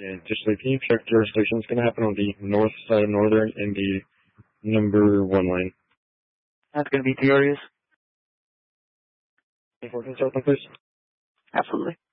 Yeah, just like, can you check jurisdiction? It's going to happen on the north side of Northern in the number 1 lane. That's going to be Theorius. 14 Southland, please. Absolutely.